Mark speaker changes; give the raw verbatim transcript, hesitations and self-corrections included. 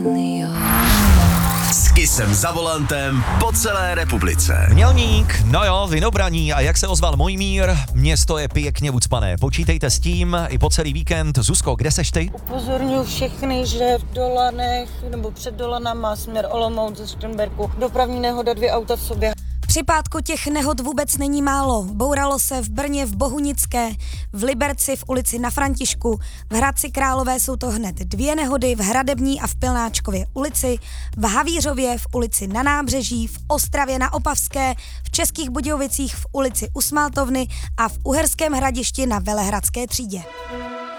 Speaker 1: S Kissem za volantem po celé republice.
Speaker 2: Mělník, no jo, Vinobraní, a jak se ozval Mojmír, město je pěkně ucpané. Počítejte s tím i po celý víkend. Zuzko, kde seš ty?
Speaker 3: Upozorňuji všechny, že v Dolanech nebo před Dolanama směr Olomouc ze Šternberku dopravní nehoda, dvě auta v sobě.
Speaker 4: Připádku těch nehod vůbec není málo. Bouralo se v Brně v Bohunické, v Liberci v ulici Na Františku, v Hradci Králové jsou to hned dvě nehody, v Hradební a v Pilnáčkově ulici, v Havířově v ulici Na Nábřeží, v Ostravě na Opavské, v Českých Budějovicích v ulici U Smaltovny a v Uherském Hradišti na Velehradské třídě.